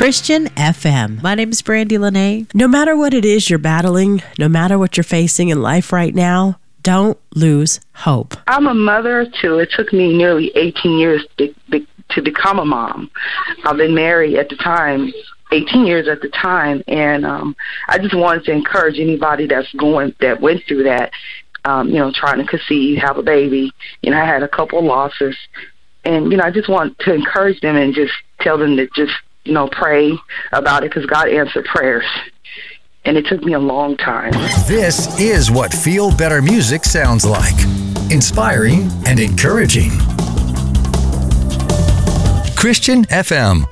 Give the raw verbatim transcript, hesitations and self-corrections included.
Christian F M. My name is Brandy Lene. No matter what it is you're battling, no matter what you're facing in life right now, don't lose hope. I'm a mother of two. It took me nearly eighteen years to, to become a mom. I've been married at the time, eighteen years at the time, and um, I just wanted to encourage anybody that's going, that went through that, um, you know, trying to conceive, have a baby. You know, I had a couple of losses, and, you know, I just want to encourage them and just tell them to just, you know, pray about it, because God answered prayers. And it took me a long time. This is what Feel Better music sounds like. Inspiring and encouraging. Christian F M.